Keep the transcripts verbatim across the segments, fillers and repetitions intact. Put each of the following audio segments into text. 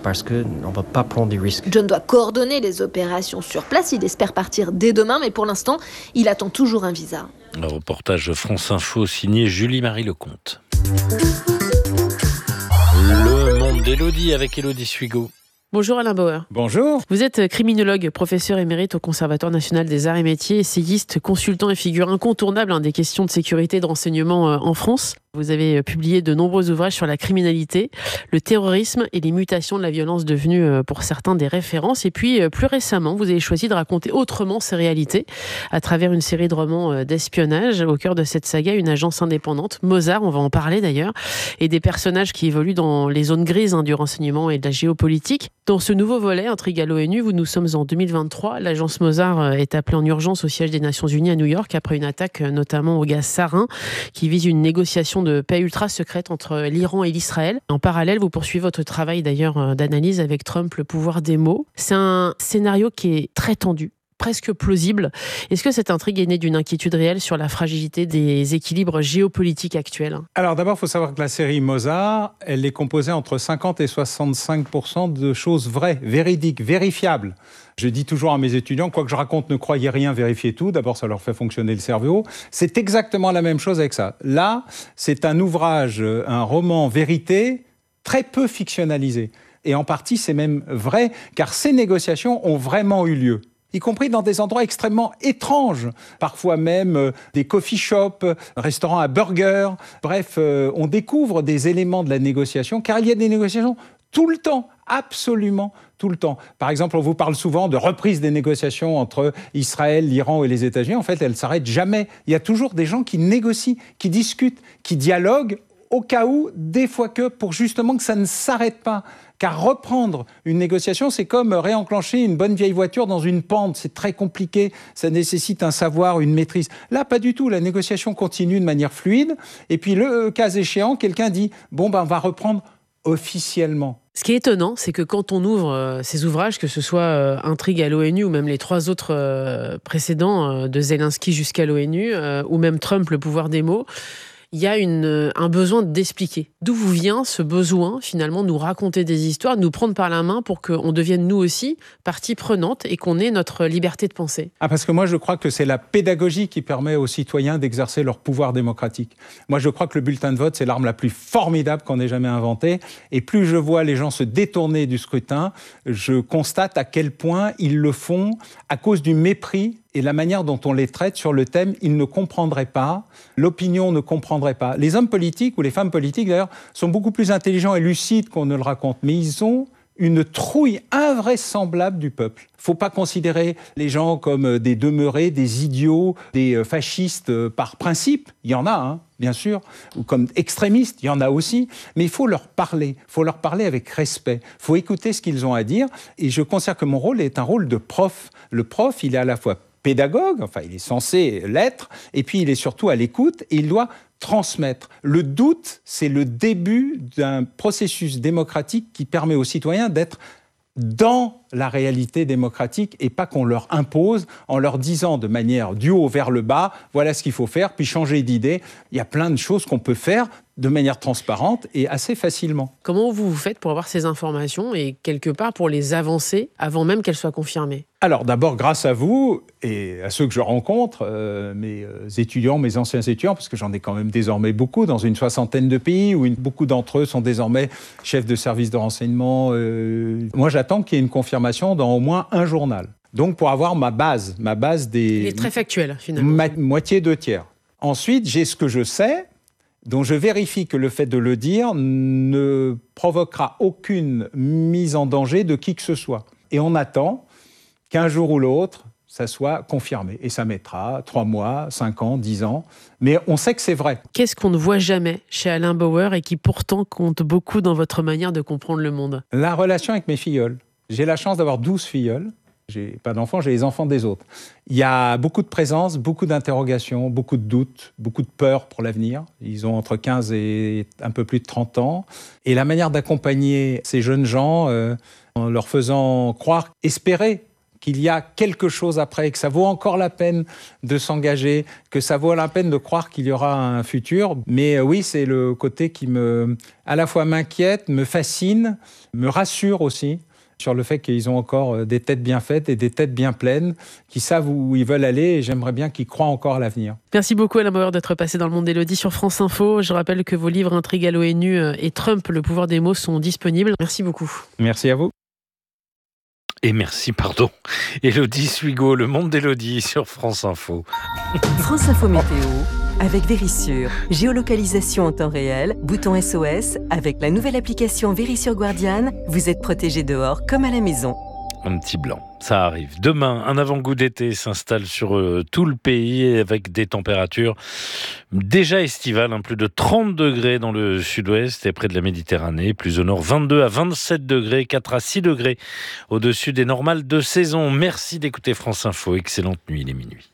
parce qu'on ne va pas prendre des risques. John doit coordonner les opérations sur place. Il espère partir dès demain, mais pour l'instant, il attend toujours un visa. Un reportage France Info signé Julie-Marie Lecomte. Le monde d'Élodie avec Élodie Suigo. Bonjour Alain Bauer. Bonjour. Vous êtes criminologue, professeur émérite au Conservatoire national des arts et métiers, essayiste, consultant et figure incontournable hein, des questions de sécurité et de renseignement euh, en France. Vous avez publié de nombreux ouvrages sur la criminalité, le terrorisme et les mutations de la violence devenues euh, pour certains des références. Et puis euh, plus récemment, vous avez choisi de raconter autrement ces réalités à travers une série de romans euh, d'espionnage. Au cœur de cette saga, une agence indépendante, Mozart, on va en parler d'ailleurs, et des personnages qui évoluent dans les zones grises hein, du renseignement et de la géopolitique. Dans ce nouveau volet, Intrigue à l'ONU, vous nous sommes en deux mille vingt-trois. L'agence Mozart est appelée en urgence au siège des Nations Unies à New York après une attaque notamment au gaz sarin qui vise une négociation de paix ultra secrète entre l'Iran et l'Israël. En parallèle, vous poursuivez votre travail d'ailleurs d'analyse avec Trump, le pouvoir des mots. C'est un scénario qui est très tendu, presque plausible. Est-ce que cette intrigue est née d'une inquiétude réelle sur la fragilité des équilibres géopolitiques actuels ? Alors d'abord, il faut savoir que la série Mozart, elle est composée entre cinquante et soixante-cinq pour cent de choses vraies, véridiques, vérifiables. Je dis toujours à mes étudiants, quoi que je raconte, ne croyez rien, vérifiez tout. D'abord, ça leur fait fonctionner le cerveau. C'est exactement la même chose avec ça. Là, c'est un ouvrage, un roman vérité, très peu fictionnalisé. Et en partie, c'est même vrai, car ces négociations ont vraiment eu lieu, y compris dans des endroits extrêmement étranges, parfois même euh, des coffee shops, restaurants à burgers. Bref, euh, on découvre des éléments de la négociation, car il y a des négociations tout le temps, absolument tout le temps. Par exemple, on vous parle souvent de reprise des négociations entre Israël, l'Iran et les États-Unis. En fait, elles ne s'arrêtent jamais. Il y a toujours des gens qui négocient, qui discutent, qui dialoguent, au cas où, des fois que, pour justement que ça ne s'arrête pas. Car reprendre une négociation, c'est comme réenclencher une bonne vieille voiture dans une pente. C'est très compliqué, ça nécessite un savoir, une maîtrise. Là, pas du tout. La négociation continue de manière fluide. Et puis, le cas échéant, quelqu'un dit « bon, ben, on va reprendre officiellement ». Ce qui est étonnant, c'est que quand on ouvre euh, ces ouvrages, que ce soit euh, Intrigue à l'ONU ou même les trois autres euh, précédents, euh, de Zelensky jusqu'à l'ONU, euh, ou même Trump, le pouvoir des mots, il y a une, un besoin d'expliquer. D'où vous vient ce besoin, finalement, de nous raconter des histoires, de nous prendre par la main pour qu'on devienne, nous aussi, partie prenante et qu'on ait notre liberté de penser ? Ah, parce que moi, je crois que c'est la pédagogie qui permet aux citoyens d'exercer leur pouvoir démocratique. Moi, je crois que le bulletin de vote, c'est l'arme la plus formidable qu'on ait jamais inventée. Et plus je vois les gens se détourner du scrutin, je constate à quel point ils le font à cause du mépris et la manière dont on les traite sur le thème, ils ne comprendraient pas, l'opinion ne comprendrait pas. Les hommes politiques, ou les femmes politiques d'ailleurs, sont beaucoup plus intelligents et lucides qu'on ne le raconte, mais ils ont une trouille invraisemblable du peuple. Il ne faut pas considérer les gens comme des demeurés, des idiots, des fascistes par principe. Il y en a, hein, bien sûr, ou comme extrémistes, il y en a aussi. Mais il faut leur parler, il faut leur parler avec respect. Il faut écouter ce qu'ils ont à dire. Et je considère que mon rôle est un rôle de prof. Le prof, il est à la fois pédagogue, enfin il est censé l'être, et puis il est surtout à l'écoute et il doit transmettre. Le doute, c'est le début d'un processus démocratique qui permet aux citoyens d'être dans la réalité démocratique et pas qu'on leur impose en leur disant de manière du haut vers le bas, voilà ce qu'il faut faire, puis changer d'idée. Il y a plein de choses qu'on peut faire de manière transparente et assez facilement. Comment vous vous faites pour avoir ces informations et quelque part pour les avancer avant même qu'elles soient confirmées ? Alors d'abord, grâce à vous et à ceux que je rencontre, euh, mes euh, étudiants, mes anciens étudiants, parce que j'en ai quand même désormais beaucoup dans une soixantaine de pays où une, beaucoup d'entre eux sont désormais chefs de service de renseignement. Euh, moi, j'attends qu'il y ait une confirmation dans au moins un journal. Donc pour avoir ma base, ma base des... Il est très factuel, finalement. Ma, moitié, deux tiers. Ensuite, j'ai ce que je sais, dont je vérifie que le fait de le dire ne provoquera aucune mise en danger de qui que ce soit. Et on attend qu'un jour ou l'autre, ça soit confirmé. Et ça mettra trois mois, cinq ans, dix ans. Mais on sait que c'est vrai. Qu'est-ce qu'on ne voit jamais chez Alain Bauer et qui pourtant compte beaucoup dans votre manière de comprendre le monde ? La relation avec mes filleuls. J'ai la chance d'avoir douze filleuls. J'ai pas d'enfants, j'ai les enfants des autres. Il y a beaucoup de présence, beaucoup d'interrogations, beaucoup de doutes, beaucoup de peur pour l'avenir. Ils ont entre quinze et un peu plus de trente ans. Et la manière d'accompagner ces jeunes gens, euh, en leur faisant croire, espérer qu'il y a quelque chose après, que ça vaut encore la peine de s'engager, que ça vaut la peine de croire qu'il y aura un futur. Mais oui, c'est le côté qui me, à la fois m'inquiète, me fascine, me rassure aussi sur le fait qu'ils ont encore des têtes bien faites et des têtes bien pleines, qui savent où ils veulent aller, et j'aimerais bien qu'ils croient encore à l'avenir. Merci beaucoup Alain Bauer d'être passé dans le monde d'Élodie sur France Info. Je rappelle que vos livres Intrigue à l'ONU et Trump, le pouvoir des mots sont disponibles. Merci beaucoup. Merci à vous. Et merci, pardon. Élodie Suigo, le monde d'Élodie sur France Info. France Info Météo avec Vérissure. Géolocalisation en temps réel, bouton S O S. Avec la nouvelle application Vérissure Guardian, vous êtes protégé dehors comme à la maison. Un petit blanc, ça arrive. Demain, un avant-goût d'été s'installe sur euh, tout le pays avec des températures déjà estivales, hein, plus de trente degrés dans le sud-ouest et près de la Méditerranée, plus au nord vingt-deux à vingt-sept degrés, quatre à six degrés au-dessus des normales de saison. Merci d'écouter France Info, excellente nuit, il est minuit.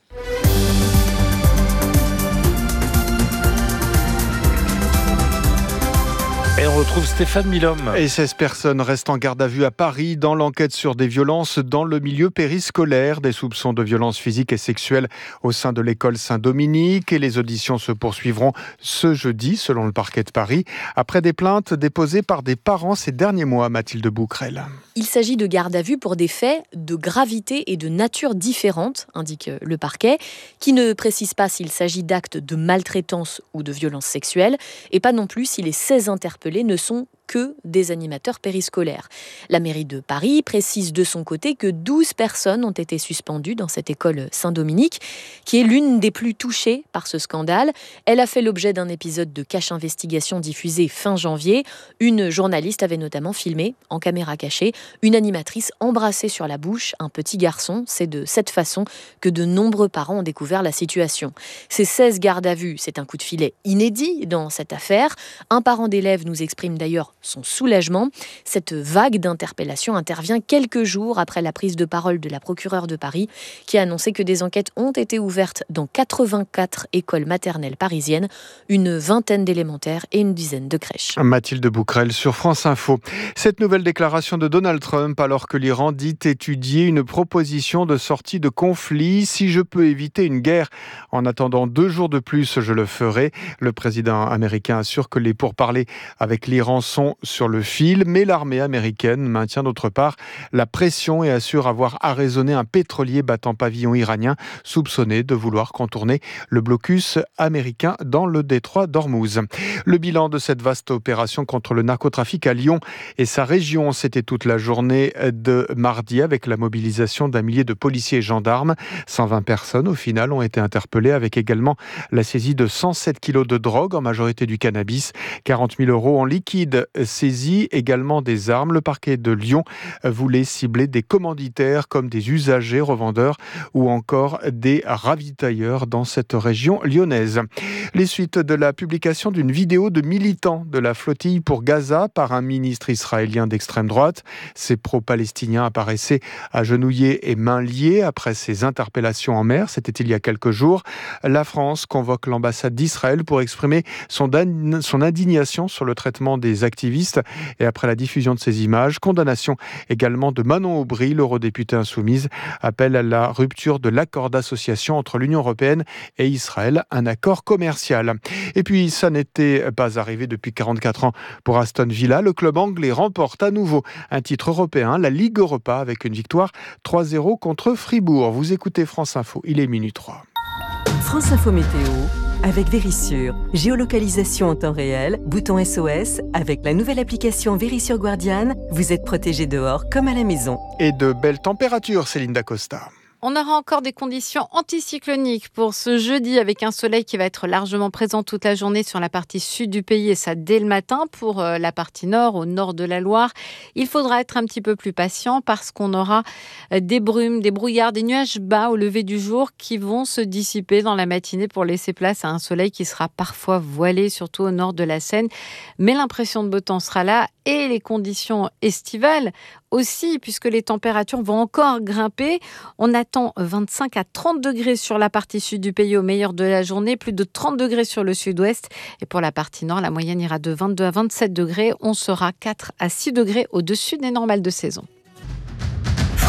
Et on retrouve Stéphane Milhomme. Et seize personnes restent en garde à vue à Paris dans l'enquête sur des violences dans le milieu périscolaire. Des soupçons de violences physiques et sexuelles au sein de l'école Saint-Dominique. Et les auditions se poursuivront ce jeudi, selon le parquet de Paris, après des plaintes déposées par des parents ces derniers mois, Mathilde Bouquerel. Il s'agit de garde à vue pour des faits de gravité et de nature différentes, indique le parquet, qui ne précise pas s'il s'agit d'actes de maltraitance ou de violence sexuelle, et pas non plus si les seize interpellés ne sont que des animateurs périscolaires. La mairie de Paris précise de son côté que douze personnes ont été suspendues dans cette école Saint-Dominique, qui est l'une des plus touchées par ce scandale. Elle a fait l'objet d'un épisode de Cache Investigation diffusé fin janvier. Une journaliste avait notamment filmé, en caméra cachée, une animatrice embrasser sur la bouche un petit garçon. C'est de cette façon que de nombreux parents ont découvert la situation. Ces seize gardes à vue, c'est un coup de filet inédit dans cette affaire. Un parent d'élève nous exprime d'ailleurs son soulagement. Cette vague d'interpellation intervient quelques jours après la prise de parole de la procureure de Paris, qui a annoncé que des enquêtes ont été ouvertes dans quatre-vingt-quatre écoles maternelles parisiennes, une vingtaine d'élémentaires et une dizaine de crèches. Mathilde Bouquerel sur France Info. Cette nouvelle déclaration de Donald Trump, alors que l'Iran dit étudier une proposition de sortie de conflit. Si je peux éviter une guerre en attendant deux jours de plus, je le ferai. Le président américain assure que les pourparlers avec l'Iran sont sur le fil, mais l'armée américaine maintient d'autre part la pression et assure avoir arraisonné un pétrolier battant pavillon iranien soupçonné de vouloir contourner le blocus américain dans le détroit d'Ormuz. Le bilan de cette vaste opération contre le narcotrafic à Lyon et sa région, c'était toute la journée de mardi avec la mobilisation d'un millier de policiers et gendarmes. cent vingt personnes au final ont été interpellées, avec également la saisie de cent sept kilos de drogue, en majorité du cannabis, quarante mille euros en liquide saisis, également des armes. Le parquet de Lyon voulait cibler des commanditaires comme des usagers, revendeurs ou encore des ravitailleurs dans cette région lyonnaise. Les suites de la publication d'une vidéo de militants de la flottille pour Gaza par un ministre israélien d'extrême droite. Ces pro-palestiniens apparaissaient agenouillés et mains liées après ces interpellations en mer. C'était il y a quelques jours. La France convoque l'ambassade d'Israël pour exprimer son, dan- son indignation sur le traitement des activistes et après la diffusion de ces images. Condamnation également de Manon Aubry, l'eurodéputée insoumise, appelle à la rupture de l'accord d'association entre l'Union européenne et Israël, un accord commercial. Et puis, ça n'était pas arrivé depuis quarante-quatre ans pour Aston Villa. Le club anglais remporte à nouveau un titre européen, la Ligue Europa, avec une victoire trois zéro contre Fribourg. Vous écoutez France Info, il est minuit trois. France Info Météo avec Vérissure. Géolocalisation en temps réel, bouton S O S. Avec la nouvelle application Vérissure Guardian, vous êtes protégé dehors comme à la maison. Et de belles températures, Céline Dacosta. On aura encore des conditions anticycloniques pour ce jeudi, avec un soleil qui va être largement présent toute la journée sur la partie sud du pays, et ça dès le matin. Pour la partie nord, au nord de la Loire, il faudra être un petit peu plus patient parce qu'on aura des brumes, des brouillards, des nuages bas au lever du jour qui vont se dissiper dans la matinée pour laisser place à un soleil qui sera parfois voilé, surtout au nord de la Seine. Mais l'impression de beau temps sera là, et les conditions estivales aussi, puisque les températures vont encore grimper. On attend vingt-cinq à trente degrés sur la partie sud du pays au meilleur de la journée, plus de trente degrés sur le sud-ouest. Et pour la partie nord, la moyenne ira de vingt-deux à vingt-sept degrés. On sera quatre à six degrés au-dessus des normales de saison.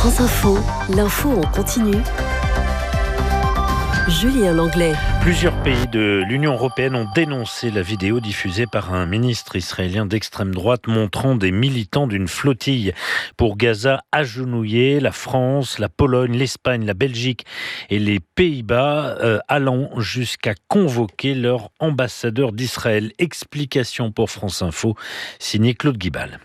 France Info, l'info en continu. Julien Langlais. Plusieurs pays de l'Union européenne ont dénoncé la vidéo diffusée par un ministre israélien d'extrême droite montrant des militants d'une flottille pour Gaza agenouillés. La France, la Pologne, l'Espagne, la Belgique et les Pays-Bas euh, allant jusqu'à convoquer leur ambassadeur d'Israël. Explication pour France Info, signé Claude Guibal.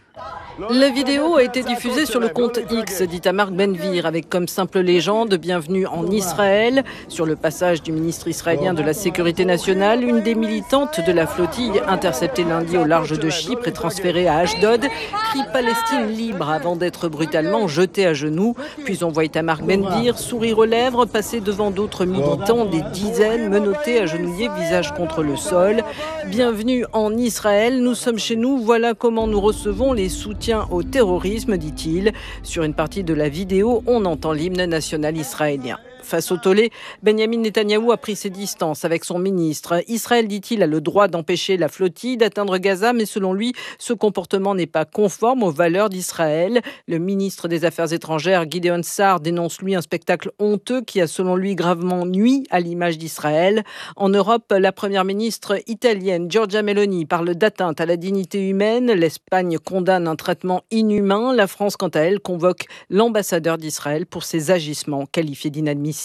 La vidéo a été diffusée sur le compte X d'Itamar Ben-Gvir avec comme simple légende « Bienvenue en Israël ». Sur le passage du ministre israélien de la Sécurité nationale, une des militantes de la flottille interceptée lundi au large de Chypre et transférée à Ashdod crie « Palestine libre » avant d'être brutalement jetée à genoux. Puis on voit Itamar Ben-Gvir, sourire aux lèvres, passer devant d'autres militants, des dizaines menottés, agenouillés, visage contre le sol. « Bienvenue en Israël, nous sommes chez nous, voilà comment nous recevons les soutiens au terrorisme, dit-il. Sur une partie de la vidéo, on entend l'hymne national israélien. Face au tollé, Benjamin Netanyahou a pris ses distances avec son ministre. Israël, dit-il, a le droit d'empêcher la flottille d'atteindre Gaza, mais selon lui, ce comportement n'est pas conforme aux valeurs d'Israël. Le ministre des Affaires étrangères, Gideon Sa'ar, dénonce lui un spectacle honteux qui a selon lui gravement nui à l'image d'Israël. En Europe, la première ministre italienne, Giorgia Meloni, parle d'atteinte à la dignité humaine. L'Espagne condamne un traitement inhumain. La France, quant à elle, convoque l'ambassadeur d'Israël pour ses agissements qualifiés d'inadmissibles.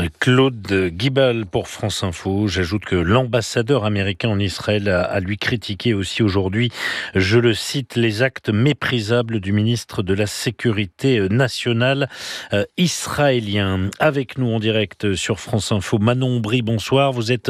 Claude Guibal pour France Info. J'ajoute que l'ambassadeur américain en Israël a, a lui critiqué aussi aujourd'hui, je le cite, les actes méprisables du ministre de la Sécurité nationale euh, israélien. Avec nous en direct sur France Info, Manon Bry, bonsoir. Vous êtes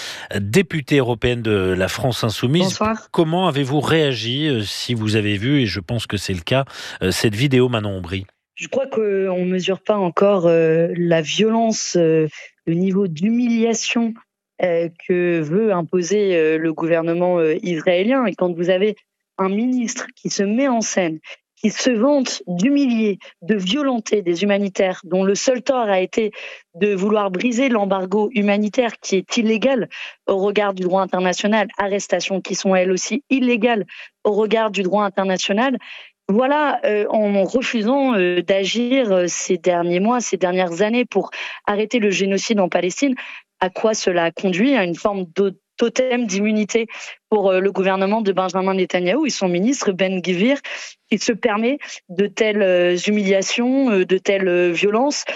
députée européenne de la France Insoumise. Bonsoir. Comment avez-vous réagi, euh, si vous avez vu, et je pense que c'est le cas, euh, cette vidéo, Manon Bry? Je crois qu'on ne mesure pas encore euh, la violence, euh, le niveau d'humiliation euh, que veut imposer euh, le gouvernement euh, israélien. Et quand vous avez un ministre qui se met en scène, qui se vante d'humilier, de violenter des humanitaires, dont le seul tort a été de vouloir briser l'embargo humanitaire qui est illégal au regard du droit international, arrestations qui sont elles aussi illégales au regard du droit international. Voilà, euh, en refusant euh, d'agir euh, ces derniers mois, ces dernières années pour arrêter le génocide en Palestine, à quoi cela a conduit? À une forme de totem d'immunité pour euh, le gouvernement de Benjamin Netanyahou et son ministre Ben-Gvir, qui se permet de telles euh, humiliations, euh, de telles euh, violences,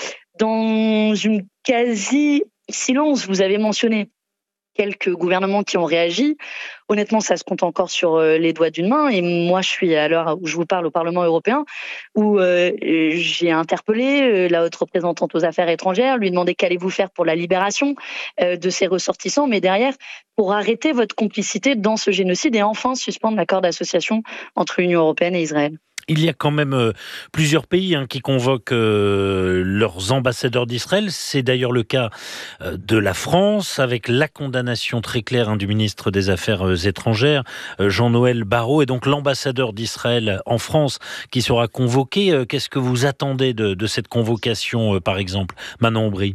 dans une quasi-silence. Vous avez mentionné quelques gouvernements qui ont réagi. Honnêtement, ça se compte encore sur les doigts d'une main. Et moi, je suis à l'heure où je vous parle au Parlement européen, où euh, j'ai interpellé la haute représentante aux affaires étrangères, lui demander qu'allez-vous faire pour la libération euh, de ces ressortissants, mais derrière, pour arrêter votre complicité dans ce génocide et enfin suspendre l'accord d'association entre l'Union européenne et Israël. Il y a quand même euh, plusieurs pays hein, qui convoquent euh, leurs ambassadeurs d'Israël. C'est d'ailleurs le cas euh, de la France, avec la condamnation très claire hein, du ministre des Affaires euh, étrangères, euh, Jean-Noël Barrot, et donc l'ambassadeur d'Israël en France qui sera convoqué. Euh, qu'est-ce que vous attendez de, de cette convocation, euh, par exemple, Manon Bry?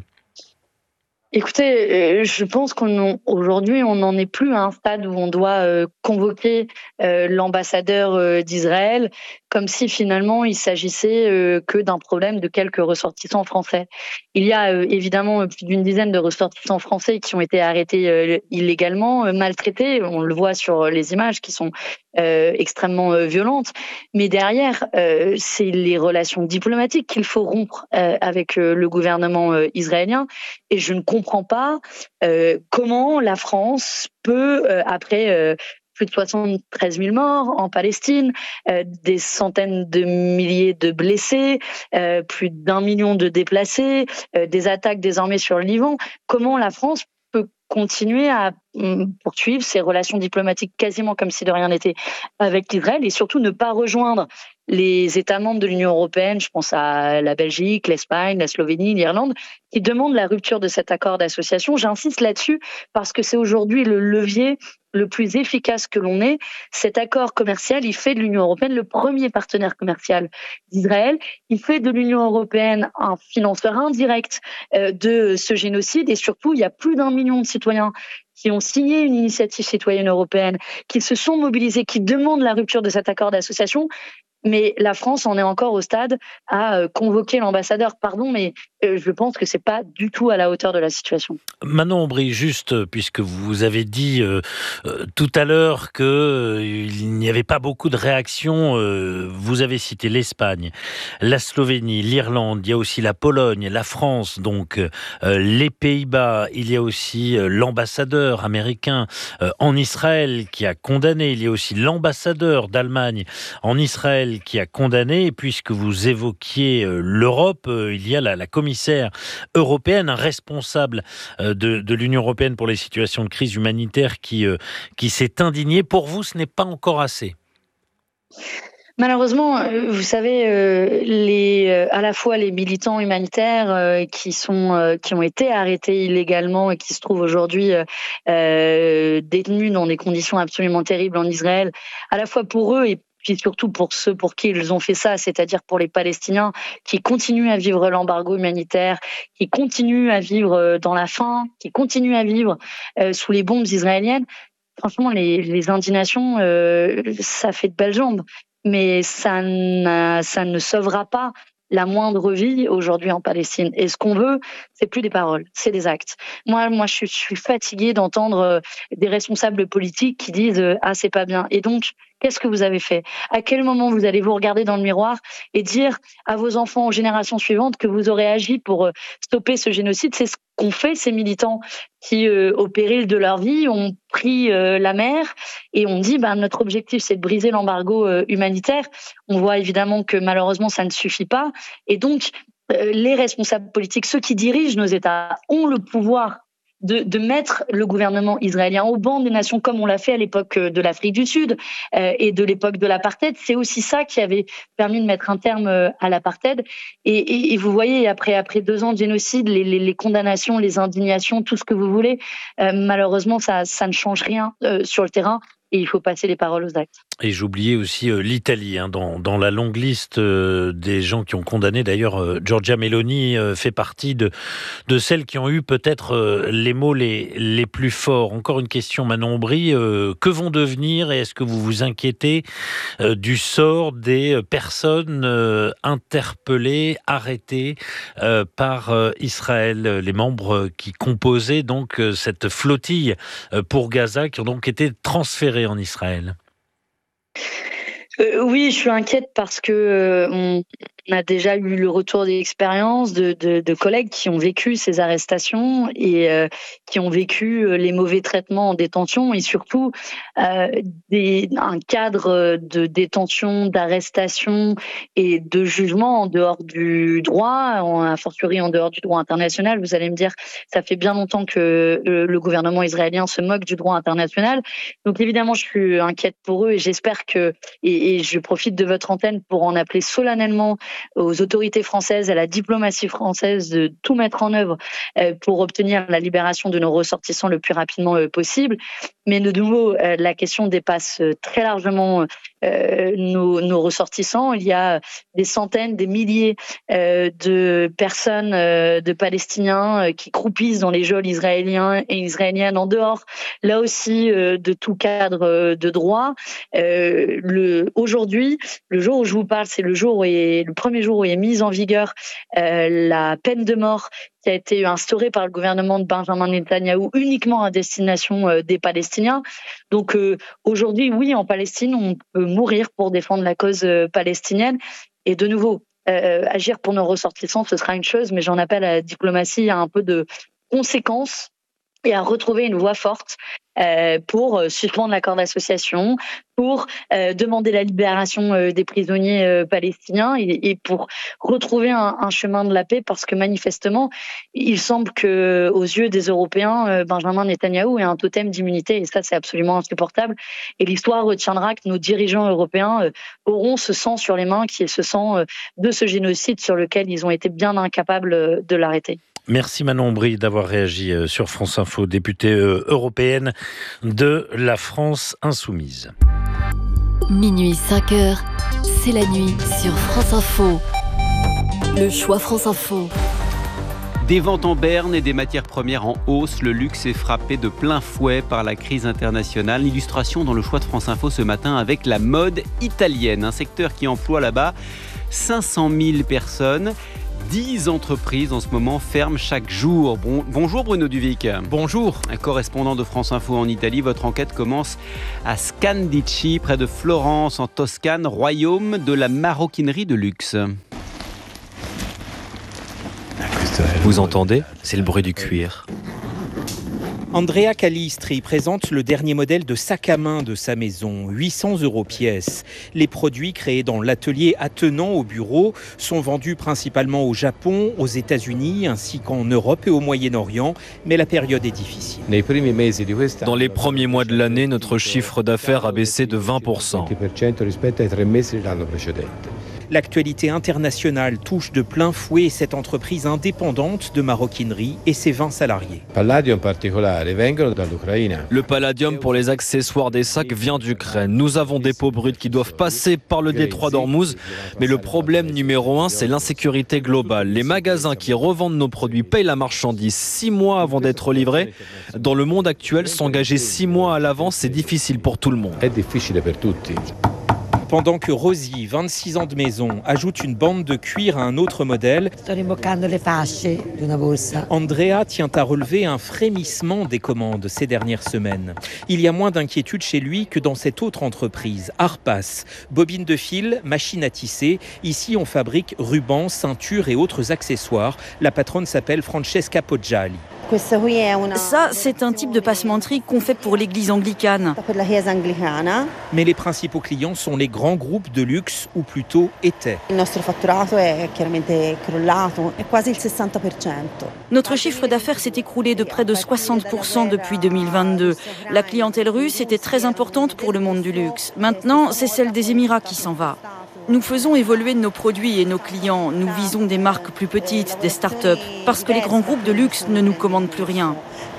Écoutez, je pense qu'aujourd'hui, on n'en est plus à un stade où on doit euh, convoquer euh, l'ambassadeur euh, d'Israël comme si finalement il s'agissait euh, que d'un problème de quelques ressortissants français. Il y a euh, évidemment plus d'une dizaine de ressortissants français qui ont été arrêtés euh, illégalement, euh, maltraités. On le voit sur les images qui sont euh, extrêmement euh, violentes. Mais derrière, euh, c'est les relations diplomatiques qu'il faut rompre euh, avec euh, le gouvernement euh, israélien. Et je ne comprends pas euh, comment la France peut, euh, après euh, plus de soixante-treize mille morts en Palestine, euh, des centaines de milliers de blessés, euh, plus d'un million de déplacés, euh, des attaques désormais sur le Liban, comment la France peut continuer à poursuivre ses relations diplomatiques quasiment comme si de rien n'était avec Israël et surtout ne pas rejoindre les États membres de l'Union européenne, je pense à la Belgique, l'Espagne, la Slovénie, l'Irlande, qui demandent la rupture de cet accord d'association. J'insiste là-dessus parce que c'est aujourd'hui le levier le plus efficace que l'on ait. Cet accord commercial, il fait de l'Union européenne le premier partenaire commercial d'Israël. Il fait de l'Union européenne un financeur indirect de ce génocide et surtout, il y a plus d'un million de citoyens qui ont signé une initiative citoyenne européenne, qui se sont mobilisés, qui demandent la rupture de cet accord d'association. Mais la France en est encore au stade à euh, convoquer l'ambassadeur. Pardon, mais euh, je pense que c'est pas du tout à la hauteur de la situation. Manon Aubry, juste puisque vous avez dit euh, euh, tout à l'heure qu'il euh, n'y avait pas beaucoup de réactions, euh, vous avez cité l'Espagne, la Slovénie, l'Irlande, il y a aussi la Pologne, la France, donc euh, les Pays-Bas, il y a aussi euh, l'ambassadeur américain euh, en Israël qui a condamné, il y a aussi l'ambassadeur d'Allemagne en Israël qui a condamné, et puisque vous évoquiez euh, l'Europe, euh, il y a la, la commissaire européenne, un responsable euh, de, de l'Union européenne pour les situations de crise humanitaire qui, euh, qui s'est indigné. Pour vous, ce n'est pas encore assez? Malheureusement, vous savez, euh, les, euh, à la fois les militants humanitaires euh, qui sont, euh, qui ont été arrêtés illégalement et qui se trouvent aujourd'hui euh, euh, détenus dans des conditions absolument terribles en Israël, à la fois pour eux et puis surtout pour ceux pour qui ils ont fait ça, c'est-à-dire pour les Palestiniens qui continuent à vivre l'embargo humanitaire, qui continuent à vivre dans la faim, qui continuent à vivre euh, sous les bombes israéliennes. Franchement, les, les indignations, euh, ça fait de belles jambes. Mais ça, ça ne sauvera pas la moindre vie aujourd'hui en Palestine. Et ce qu'on veut, c'est plus des paroles, c'est des actes. Moi, moi, je suis, je suis fatiguée d'entendre des responsables politiques qui disent « Ah, c'est pas bien ». Et donc, qu'est-ce que vous avez fait? À quel moment vous allez vous regarder dans le miroir et dire à vos enfants, aux générations suivantes, que vous aurez agi pour stopper ce génocide? C'est ce qu'ont fait ces militants qui, euh, au péril de leur vie, ont pris euh, la mer et ont dit bah, notre objectif, c'est de briser l'embargo euh, humanitaire. On voit évidemment que malheureusement, ça ne suffit pas. Et donc, euh, les responsables politiques, ceux qui dirigent nos États, ont le pouvoir De, de mettre le gouvernement israélien au banc des nations comme on l'a fait à l'époque de l'Afrique du Sud euh, et de l'époque de l'apartheid. C'est aussi ça qui avait permis de mettre un terme à l'apartheid. Et, et, et vous voyez, après, après deux ans de génocide, les, les, les condamnations, les indignations, tout ce que vous voulez, euh, malheureusement, ça, ça ne change rien euh, sur le terrain. Et il faut passer les paroles aux actes. Et j'oubliais aussi euh, l'Italie, hein, dans, dans la longue liste euh, des gens qui ont condamné. D'ailleurs, euh, Giorgia Meloni euh, fait partie de, de celles qui ont eu peut-être euh, les mots les, les plus forts. Encore une question, Manon Aubry. Euh, que vont devenir, et est-ce que vous vous inquiétez euh, du sort des personnes euh, interpellées, arrêtées euh, par euh, Israël, les membres qui composaient donc euh, cette flottille euh, pour Gaza, qui ont donc été transférés en Israël? Euh, oui, je suis inquiète parce que euh, on a déjà eu le retour d'expérience de, de, de collègues qui ont vécu ces arrestations et euh, qui ont vécu les mauvais traitements en détention et surtout euh, des, un cadre de détention, d'arrestation et de jugement en dehors du droit, a fortiori en dehors du droit international. Vous allez me dire, ça fait bien longtemps que le, le gouvernement israélien se moque du droit international. Donc évidemment, je suis inquiète pour eux et j'espère que et, Et je profite de votre antenne pour en appeler solennellement aux autorités françaises, à la diplomatie française de tout mettre en œuvre pour obtenir la libération de nos ressortissants le plus rapidement possible. Mais de nouveau, la question dépasse très largement nos, nos ressortissants. Il y a des centaines, des milliers de personnes, de Palestiniens qui croupissent dans les geôles israéliens et israéliennes en dehors, là aussi, de tout cadre de droit. Le Aujourd'hui, le jour où je vous parle, c'est le jour où est, le premier jour où est mise en vigueur euh, la peine de mort qui a été instaurée par le gouvernement de Benjamin Netanyahou uniquement à destination euh, des Palestiniens. Donc euh, aujourd'hui, oui, en Palestine, on peut mourir pour défendre la cause euh, palestinienne. Et de nouveau, euh, agir pour nos ressortissants, ce sera une chose, mais j'en appelle à la diplomatie à un peu de conséquence et à retrouver une voix forte euh, pour suspendre l'accord d'association, pour euh, demander la libération euh, des prisonniers euh, palestiniens et, et pour retrouver un, un chemin de la paix, parce que manifestement, il semble que aux yeux des Européens, euh, Benjamin Netanyahou est un totem d'immunité et ça, c'est absolument insupportable. Et l'histoire retiendra que nos dirigeants européens euh, auront ce sang sur les mains, qui est ce sang euh, de ce génocide sur lequel ils ont été bien incapables euh, de l'arrêter. Merci Manon Aubry d'avoir réagi sur France Info, députée européenne de la France Insoumise. Minuit cinq heures, c'est la nuit sur France Info. Le choix France Info. Des ventes en berne et des matières premières en hausse, le luxe est frappé de plein fouet par la crise internationale. Illustration dans le choix de France Info ce matin avec la mode italienne, un secteur qui emploie là-bas cinq cent mille personnes. dix entreprises en ce moment ferment chaque jour. Bon, bonjour Bruno Duvic. Bonjour. Un correspondant de France Info en Italie, votre enquête commence à Scandicci, près de Florence, en Toscane, royaume de la maroquinerie de luxe. Vous entendez ? C'est le bruit du cuir. Andrea Calistri présente le dernier modèle de sac à main de sa maison, huit cents euros pièce. Les produits créés dans l'atelier attenant au bureau sont vendus principalement au Japon, aux États-Unis ainsi qu'en Europe et au Moyen-Orient, mais la période est difficile. Dans les premiers mois de l'année, notre chiffre d'affaires a baissé de vingt pour cent. L'actualité internationale touche de plein fouet cette entreprise indépendante de maroquinerie et ses vingt salariés. Le palladium pour les accessoires des sacs vient d'Ukraine. Nous avons des peaux brutes qui doivent passer par le détroit d'Ormuz, mais le problème numéro un, c'est l'insécurité globale. Les magasins qui revendent nos produits payent la marchandise six mois avant d'être livrés. Dans le monde actuel, s'engager six mois à l'avance, c'est difficile pour tout le monde. Pendant que Rosie, vingt-six ans de maison, ajoute une bande de cuir à un autre modèle, Andrea tient à relever un frémissement des commandes ces dernières semaines. Il y a moins d'inquiétude chez lui que dans cette autre entreprise, Arpas. Bobine de fil, machine à tisser. Ici, on fabrique rubans, ceintures et autres accessoires. La patronne s'appelle Francesca Poggiali. Ça, c'est un type de passementerie qu'on fait pour l'église anglicane. Mais les principaux clients sont les grands groupes de luxe, ou plutôt étaient. Notre chiffre d'affaires s'est écroulé de près de soixante pour cent depuis deux mille vingt-deux. La clientèle russe était très importante pour le monde du luxe. Maintenant, c'est celle des Émirats qui s'en va. Nous faisons évoluer nos produits et nos clients. Nous visons des marques plus petites, des start-up, parce que les grands groupes de luxe ne nous commandent plus rien.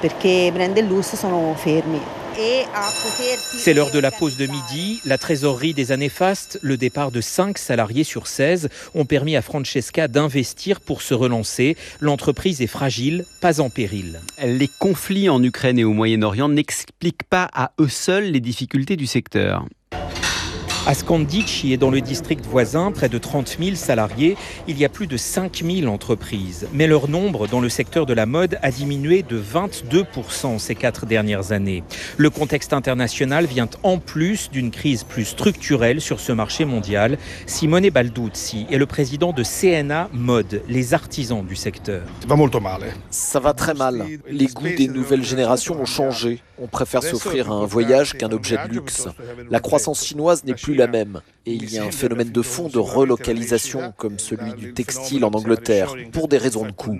C'est l'heure de la pause de midi. La trésorerie des années fastes, le départ de cinq salariés sur seize ont permis à Francesca d'investir pour se relancer. L'entreprise est fragile, pas en péril. Les conflits en Ukraine et au Moyen-Orient n'expliquent pas à eux seuls les difficultés du secteur. À Scandicci et dans le district voisin, près de trente mille salariés, il y a plus de cinq mille entreprises. Mais leur nombre dans le secteur de la mode a diminué de vingt-deux pour cent ces quatre dernières années. Le contexte international vient en plus d'une crise plus structurelle sur ce marché mondial. Simone Balduzzi est le président de C N A Mode, les artisans du secteur. Ça va très mal. Les goûts des nouvelles générations ont changé. On préfère s'offrir un voyage qu'un objet de luxe. La croissance chinoise n'est plus la même. Et il y a un phénomène de fond de relocalisation, comme celui du textile en Angleterre, pour des raisons de coût.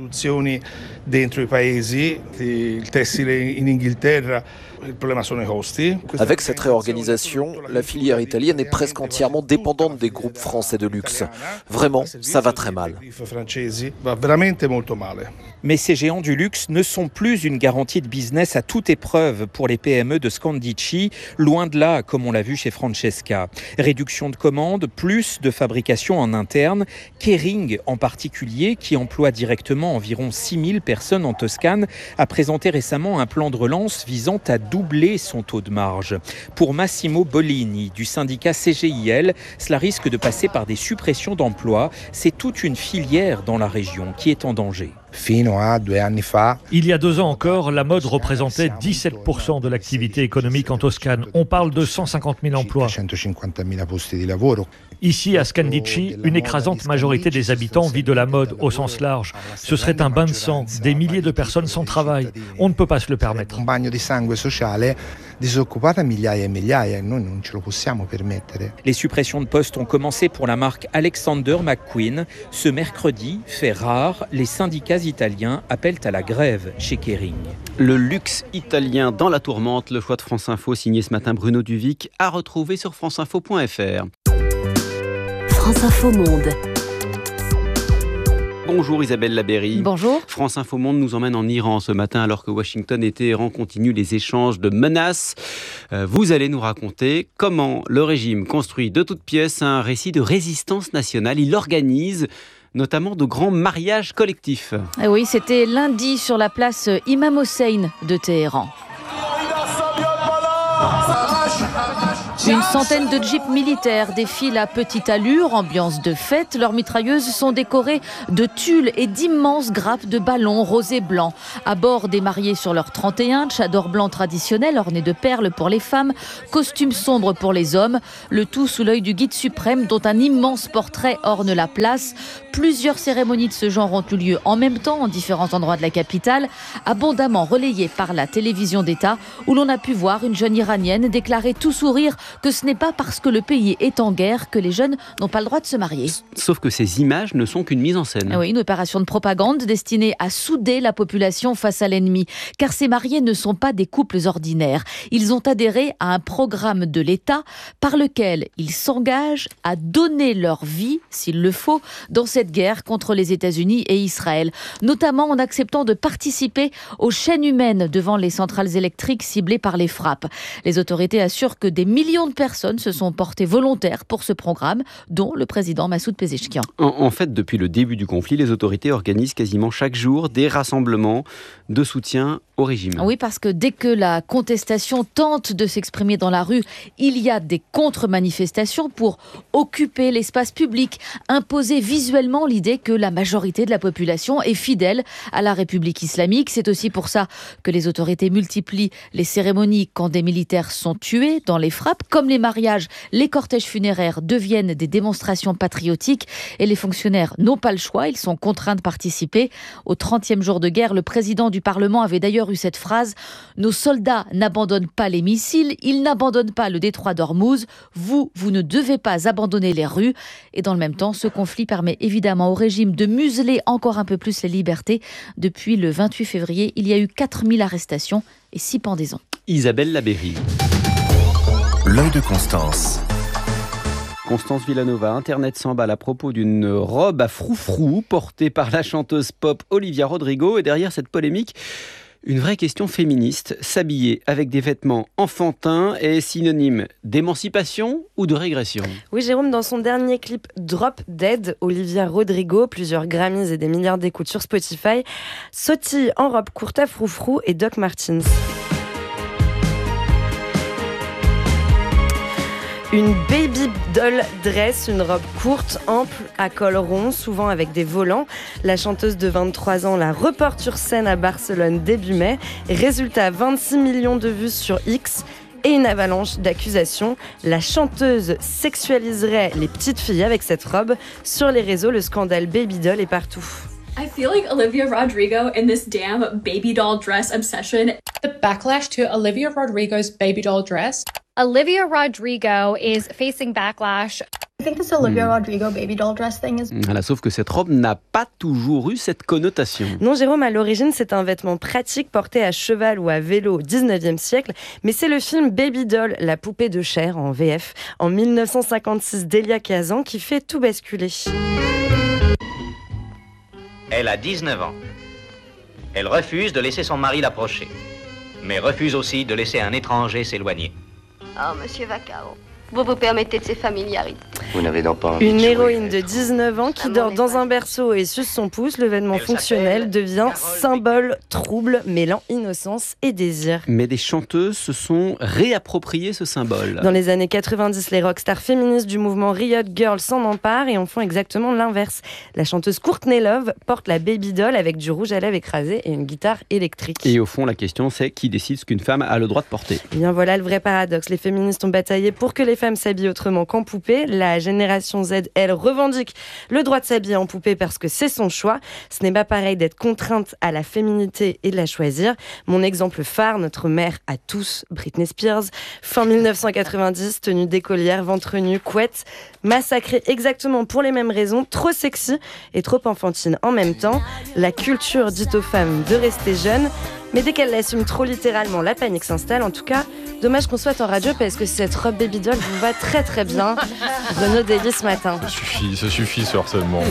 Avec cette réorganisation, la filière italienne est presque entièrement dépendante des groupes français de luxe. Vraiment, ça va très mal. Mais ces géants du luxe ne sont plus une garantie de business à toute épreuve pour les P M E de Scandicci, loin de là, comme on l'a vu chez Francesca. Réduction de commandes, plus de fabrication en interne. Kering, en particulier, qui emploie directement environ six mille personnes en Toscane, a présenté récemment un plan de relance visant à doubler son taux de marge. Pour Massimo Bolini, du syndicat C G I L, cela risque de passer par des suppressions d'emplois. C'est toute une filière dans la région qui est en danger. Il y a deux ans encore, la mode représentait dix-sept pour cent de l'activité économique en Toscane. On parle de cent cinquante mille emplois. Ici, à Scandicci, une écrasante majorité des habitants vit de la mode au sens large. Ce serait un bain de sang, des milliers de personnes sans travail. On ne peut pas se le permettre. Les suppressions de postes ont commencé pour la marque Alexander McQueen. Ce mercredi, fait rare, les syndicats italiens appellent à la grève chez Kering. Le luxe italien dans la tourmente, le choix de France Info signé ce matin Bruno Duvic, à retrouver sur franceinfo point f r. France Info Monde. Bonjour Isabelle Labéry. Bonjour. France Info Monde nous emmène en Iran ce matin alors que Washington et Téhéran continuent les échanges de menaces. Euh, vous allez nous raconter comment le régime construit de toutes pièces un récit de résistance nationale. Il organise notamment de grands mariages collectifs. Et oui, c'était lundi sur la place Imam Hossein de Téhéran. Une centaine de jeeps militaires défilent à petite allure, ambiance de fête. Leurs mitrailleuses sont décorées de tulles et d'immenses grappes de ballons rosés blancs. À bord, des mariés sur leur trente et un, tchador blanc traditionnel orné de perles pour les femmes, costumes sombres pour les hommes. Le tout sous l'œil du guide suprême dont un immense portrait orne la place. Plusieurs cérémonies de ce genre ont eu lieu en même temps en différents endroits de la capitale, abondamment relayées par la télévision d'État où l'on a pu voir une jeune iranienne déclarer tout sourire que ce n'est pas parce que le pays est en guerre que les jeunes n'ont pas le droit de se marier. Sauf que ces images ne sont qu'une mise en scène. Oui, une opération de propagande destinée à souder la population face à l'ennemi. Car ces mariés ne sont pas des couples ordinaires. Ils ont adhéré à un programme de l'État par lequel ils s'engagent à donner leur vie, s'il le faut, dans cette guerre contre les États-Unis et Israël. Notamment en acceptant de participer aux chaînes humaines devant les centrales électriques ciblées par les frappes. Les autorités assurent que des millions de personnes se sont portées volontaires pour ce programme, dont le président Massoud Pezeshkian. En, en fait, depuis le début du conflit, les autorités organisent quasiment chaque jour des rassemblements de soutien au régime. Oui, parce que dès que la contestation tente de s'exprimer dans la rue, il y a des contre-manifestations pour occuper l'espace public, imposer visuellement l'idée que la majorité de la population est fidèle à la République islamique. C'est aussi pour ça que les autorités multiplient les cérémonies quand des militaires sont tués dans les frappes. Comme les mariages, les cortèges funéraires deviennent des démonstrations patriotiques et les fonctionnaires n'ont pas le choix, ils sont contraints de participer. Au trentième jour de guerre, le président du Parlement avait d'ailleurs eu cette phrase « Nos soldats n'abandonnent pas les missiles, ils n'abandonnent pas le détroit d'Ormuz, vous, vous ne devez pas abandonner les rues ». Et dans le même temps, ce conflit permet évidemment au régime de museler encore un peu plus les libertés. Depuis le vingt-huit février, il y a eu quatre mille arrestations et six pendaisons. Isabelle Labéry. L'œil de Constance. Constance Villanova, Internet s'emballe à propos d'une robe à froufrou portée par la chanteuse pop Olivia Rodrigo. Et derrière cette polémique, une vraie question féministe. S'habiller avec des vêtements enfantins est synonyme d'émancipation ou de régression? Oui, Jérôme, dans son dernier clip Drop Dead, Olivia Rodrigo, plusieurs Grammys et des milliards d'écoutes sur Spotify, sautille en robe courte à froufrou et Doc Martens. Une baby doll dress, une robe courte, ample, à col rond, souvent avec des volants. La chanteuse de vingt-trois ans la reporte sur scène à Barcelone début mai. Résultat, vingt-six millions de vues sur X et une avalanche d'accusations. La chanteuse sexualiserait les petites filles avec cette robe. Sur les réseaux, le scandale baby doll est partout. I feel like Olivia Rodrigo in this damn baby doll dress obsession. The backlash to Olivia Rodrigo's baby doll dress. Olivia Rodrigo is facing backlash. I think this Olivia Rodrigo baby doll dress thing is... Voilà, sauf que cette robe n'a pas toujours eu cette connotation. Non, Jérôme, à l'origine, c'est un vêtement pratique porté à cheval ou à vélo au dix-neuvième siècle, mais c'est le film Baby Doll, la poupée de chair en V F, en dix-neuf cent cinquante-six d'Elia Kazan, qui fait tout basculer. Elle a dix-neuf ans. Elle refuse de laisser son mari l'approcher, mais refuse aussi de laisser un étranger s'éloigner. Oh, monsieur Vaccaro, vous vous permettez de ces familiarités. Vous n'avez donc pas envie Une de héroïne de dix-neuf ans qui dort dans un berceau et suce son pouce, le vêtement fonctionnel devient symbole trouble, mêlant innocence et désir. Mais des chanteuses se sont réappropriées ce symbole. Dans les années quatre-vingt-dix, les rockstars féministes du mouvement Riot Girl s'en emparent et en font exactement l'inverse. La chanteuse Courtney Love porte la baby doll avec du rouge à lèvres écrasé et une guitare électrique. Et au fond, la question, c'est qui décide ce qu'une femme a le droit de porter. Eh bien voilà le vrai paradoxe. Les féministes ont bataillé pour que les femmes s'habillent autrement qu'en poupée. La génération Z, elle, revendique le droit de s'habiller en poupée parce que c'est son choix. Ce n'est pas pareil d'être contrainte à la féminité et de la choisir. Mon exemple phare, notre mère à tous, Britney Spears, fin dix-neuf cent quatre-vingt-dix, tenue d'écolière, ventre nu, couette, massacrée exactement pour les mêmes raisons, trop sexy et trop enfantine en même temps. La culture dit aux femmes de rester jeunes. Mais dès qu'elle l'assume trop littéralement, la panique s'installe. En tout cas, dommage qu'on soit en radio parce que cette robe baby doll vous va très très bien. Renaud Daly ce matin. Ça suffit, ça suffit ce harcèlement.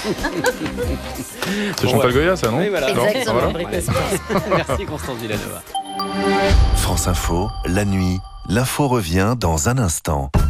C'est Chantal Goya ça, non? Oui, voilà. Exactement. Non, voilà. Merci Constance Villanova. France Info, la nuit, l'info revient dans un instant.